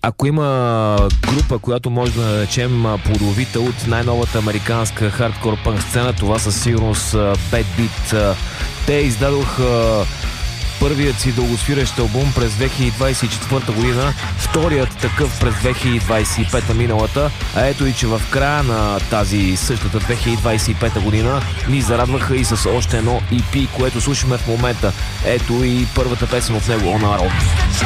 Ако има група, която може да наречем плодовита от най-новата американска хардкор пънк сцена, това със сигурност Bad Beat. Те издадоха първият си дългосвирещ албум през 2024 година, вторият такъв през 2025 миналата, а ето и че в края на тази същата 2025 година ни зарадваха и с още едно EP, което слушаме в момента. Ето и първата песен от него, On Our Own.